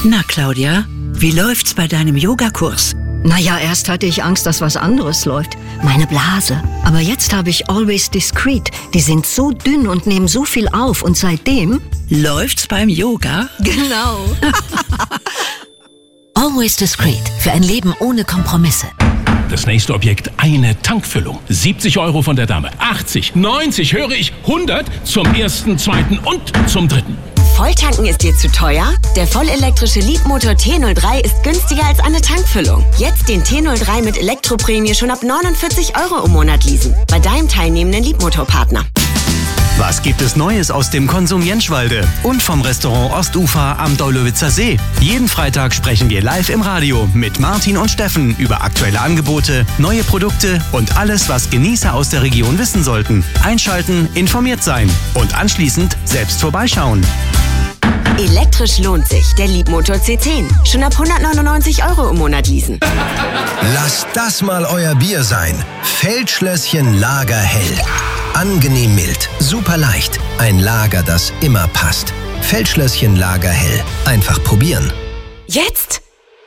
Na, Claudia, wie läuft's bei deinem Yogakurs? Naja, erst hatte ich Angst, dass was anderes läuft. Meine Blase. Aber jetzt habe ich Always Discreet. Die sind so dünn und nehmen so viel auf. Und seitdem... Läuft's beim Yoga? Genau. Always Discreet. Für ein Leben ohne Kompromisse. Das nächste Objekt, eine Tankfüllung. 70 € von der Dame. 80, 90, höre ich, 100 zum ersten, zweiten und zum dritten. Volltanken ist dir zu teuer? Der vollelektrische Leapmotor T03 ist günstiger als eine Tankfüllung. Jetzt den T03 mit Elektroprämie schon ab 49 € im Monat leasen. Bei deinem teilnehmenden Leapmotor-Partner. Was gibt es Neues aus dem Konsum Jenschwalde und vom Restaurant Ostufer am Deulowitzer See? Jeden Freitag sprechen wir live im Radio mit Martin und Steffen über aktuelle Angebote, neue Produkte und alles, was Genießer aus der Region wissen sollten. Einschalten, informiert sein und anschließend selbst vorbeischauen. Elektrisch lohnt sich. Der Leapmotor C10. Schon ab 199 € im Monat leasen. Lasst das mal euer Bier sein. Feldschlösschen Lager Hell. Angenehm mild, super leicht. Ein Lager, das immer passt. Feldschlösschen Lager Hell. Einfach probieren. Jetzt?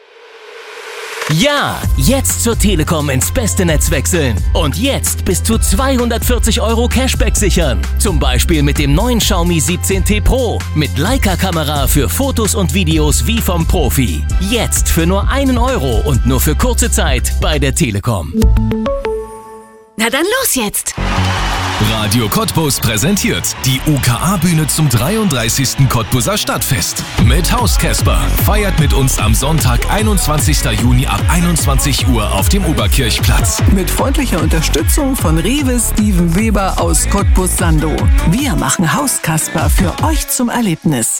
Ja, jetzt zur Telekom ins beste Netz wechseln. Und jetzt bis zu 240 € Cashback sichern. Zum Beispiel mit dem neuen Xiaomi 17T Pro. Mit Leica-Kamera für Fotos und Videos wie vom Profi. Jetzt für nur 1 € und nur für kurze Zeit bei der Telekom. Na dann los jetzt! Radio Cottbus präsentiert die UKA-Bühne zum 33. Cottbuser Stadtfest. Mit Haus Casper. Feiert mit uns am Sonntag, 21. Juni ab 21 Uhr auf dem Oberkirchplatz. Mit freundlicher Unterstützung von Rewe Steven Weber aus Cottbus-Sandow. Wir machen Haus Casper für euch zum Erlebnis.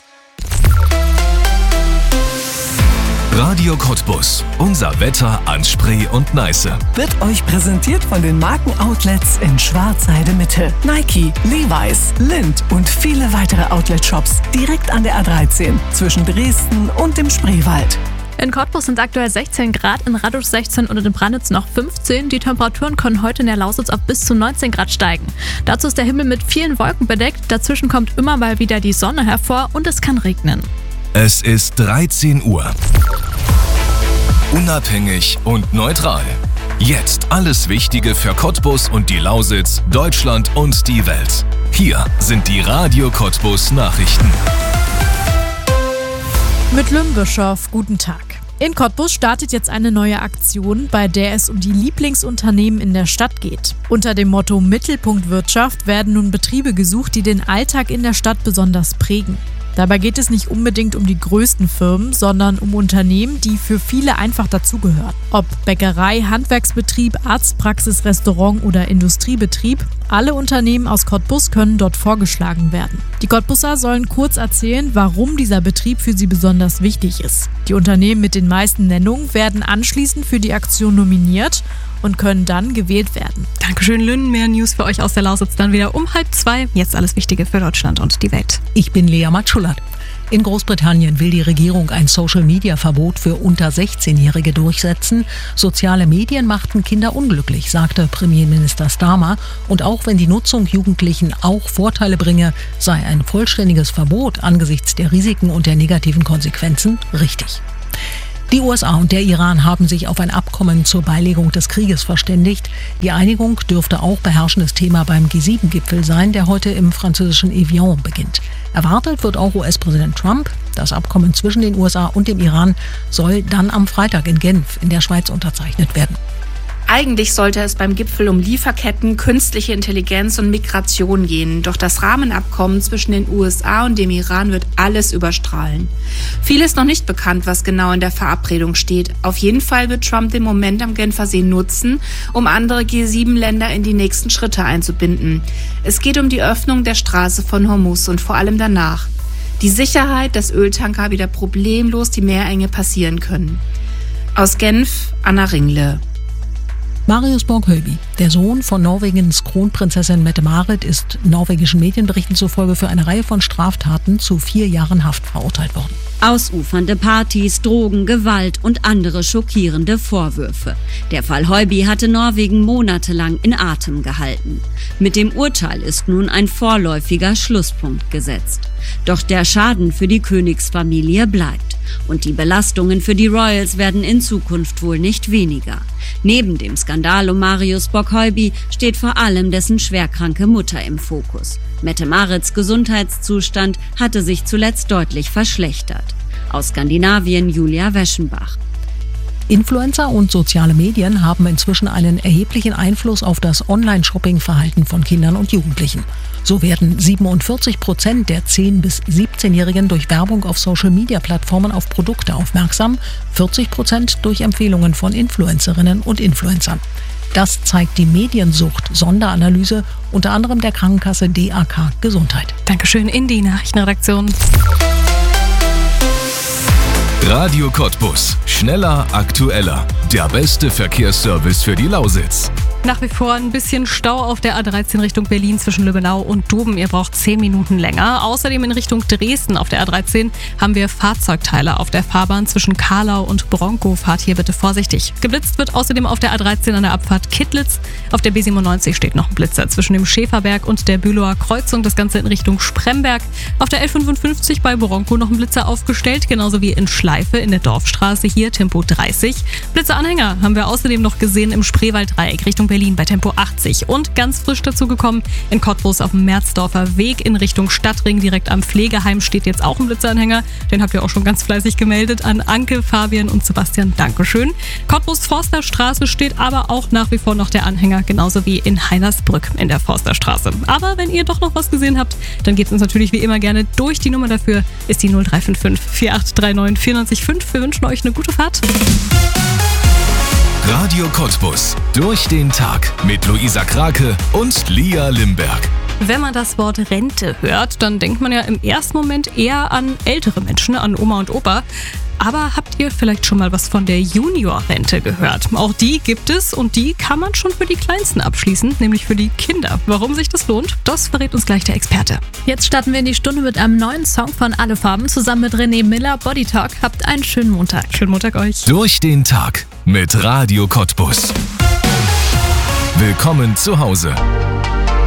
Radio Cottbus. Unser Wetter an Spree und Neiße. Wird euch präsentiert von den Markenoutlets in Schwarzheide Mitte. Nike, Levi's, Lindt und viele weitere Outlet-Shops direkt an der A13 zwischen Dresden und dem Spreewald. In Cottbus sind aktuell 16 Grad, in Raddusch 16 und in Branditz noch 15. Die Temperaturen können heute in der Lausitz auf bis zu 19 Grad steigen. Dazu ist der Himmel mit vielen Wolken bedeckt, dazwischen kommt immer mal wieder die Sonne hervor und es kann regnen. Es ist 13 Uhr. Unabhängig und neutral. Jetzt alles Wichtige für Cottbus und die Lausitz, Deutschland und die Welt. Hier sind die Radio Cottbus Nachrichten. Mit Lynn Bischoff, guten Tag. In Cottbus startet jetzt eine neue Aktion, bei der es um die Lieblingsunternehmen in der Stadt geht. Unter dem Motto Mittelpunkt Wirtschaft werden nun Betriebe gesucht, die den Alltag in der Stadt besonders prägen. Dabei geht es nicht unbedingt um die größten Firmen, sondern um Unternehmen, die für viele einfach dazugehören. Ob Bäckerei, Handwerksbetrieb, Arztpraxis, Restaurant oder Industriebetrieb, alle Unternehmen aus Cottbus können dort vorgeschlagen werden. Die Cottbusser sollen kurz erzählen, warum dieser Betrieb für sie besonders wichtig ist. Die Unternehmen mit den meisten Nennungen werden anschließend für die Aktion nominiert und können dann gewählt werden. Dankeschön, Lynn. Mehr News für euch aus der Lausitz dann wieder um 1:30. Jetzt alles Wichtige für Deutschland und die Welt. Ich bin Lea Matschulat. In Großbritannien will die Regierung ein Social-Media-Verbot für unter 16-Jährige durchsetzen. Soziale Medien machten Kinder unglücklich, sagte Premierminister Starmer. Und auch wenn die Nutzung Jugendlichen auch Vorteile bringe, sei ein vollständiges Verbot angesichts der Risiken und der negativen Konsequenzen richtig. Die USA und der Iran haben sich auf ein Abkommen zur Beilegung des Krieges verständigt. Die Einigung dürfte auch beherrschendes Thema beim G7-Gipfel sein, der heute im französischen Evian beginnt. Erwartet wird auch US-Präsident Trump. Das Abkommen zwischen den USA und dem Iran soll dann am Freitag in Genf in der Schweiz unterzeichnet werden. Eigentlich sollte es beim Gipfel um Lieferketten, künstliche Intelligenz und Migration gehen. Doch das Rahmenabkommen zwischen den USA und dem Iran wird alles überstrahlen. Viel ist noch nicht bekannt, was genau in der Verabredung steht. Auf jeden Fall wird Trump den Moment am Genfer See nutzen, um andere G7-Länder in die nächsten Schritte einzubinden. Es geht um die Öffnung der Straße von Hormuz und vor allem danach. Die Sicherheit, dass Öltanker wieder problemlos die Meerenge passieren können. Aus Genf, Anna Ringle. Marius Borg-Hölby, der Sohn von Norwegens Kronprinzessin Mette-Marit, ist norwegischen Medienberichten zufolge für eine Reihe von Straftaten zu 4 Jahren Haft verurteilt worden. Ausufernde Partys, Drogen, Gewalt und andere schockierende Vorwürfe. Der Fall Hölby hatte Norwegen monatelang in Atem gehalten. Mit dem Urteil ist nun ein vorläufiger Schlusspunkt gesetzt. Doch der Schaden für die Königsfamilie bleibt. Und die Belastungen für die Royals werden in Zukunft wohl nicht weniger. Neben dem Skandal um Marius Bock-Heuby steht vor allem dessen schwerkranke Mutter im Fokus. Mette-Marits Gesundheitszustand hatte sich zuletzt deutlich verschlechtert. Aus Skandinavien Julia Weschenbach. Influencer und soziale Medien haben inzwischen einen erheblichen Einfluss auf das Online-Shopping-Verhalten von Kindern und Jugendlichen. So werden 47% der 10- bis 17-Jährigen durch Werbung auf Social-Media-Plattformen auf Produkte aufmerksam, 40% durch Empfehlungen von Influencerinnen und Influencern. Das zeigt die Mediensucht-Sonderanalyse unter anderem der Krankenkasse DAK Gesundheit. Dankeschön in die Nachrichtenredaktion. Radio Cottbus. Schneller, aktueller. Der beste Verkehrsservice für die Lausitz. Nach wie vor ein bisschen Stau auf der A13 Richtung Berlin zwischen Lübbenau und Duben. Ihr braucht 10 Minuten länger. Außerdem in Richtung Dresden auf der A13 haben wir Fahrzeugteile auf der Fahrbahn zwischen Karlau und Bronkow. Fahrt hier bitte vorsichtig. Geblitzt wird außerdem auf der A13 an der Abfahrt Kittlitz. Auf der B97 steht noch ein Blitzer zwischen dem Schäferberg und der Bülower Kreuzung. Das Ganze in Richtung Spremberg. Auf der L55 bei Bronkow noch ein Blitzer aufgestellt, genauso wie in Schleife in der Dorfstraße. Hier Tempo 30. Blitzeranhänger haben wir außerdem noch gesehen im Spreewalddreieck Richtung Berlin bei Tempo 80. Und ganz frisch dazu gekommen, in Cottbus auf dem Merzdorfer Weg in Richtung Stadtring, direkt am Pflegeheim, steht jetzt auch ein Blitzeranhänger. Den habt ihr auch schon ganz fleißig gemeldet an Anke, Fabian und Sebastian. Dankeschön. Cottbus-Forsterstraße steht aber auch nach wie vor noch der Anhänger, genauso wie in Heinersbrück in der Forsterstraße. Aber wenn ihr doch noch was gesehen habt, dann gebt uns natürlich wie immer gerne durch. Die Nummer dafür ist die 0355 4839 94,5. Wir wünschen euch eine gute Fahrt. Radio Cottbus. Durch den Tag mit Luisa Krake und Lia Limberg. Wenn man das Wort Rente hört, dann denkt man ja im ersten Moment eher an ältere Menschen, an Oma und Opa. Aber habt ihr vielleicht schon mal was von der Juniorrente gehört? Auch die gibt es und die kann man schon für die Kleinsten abschließen, nämlich für die Kinder. Warum sich das lohnt, das verrät uns gleich der Experte. Jetzt starten wir in die Stunde mit einem neuen Song von Alle Farben zusammen mit René Miller, Body Talk. Habt einen schönen Montag. Schönen Montag euch. Durch den Tag mit Radio Cottbus. Willkommen zu Hause.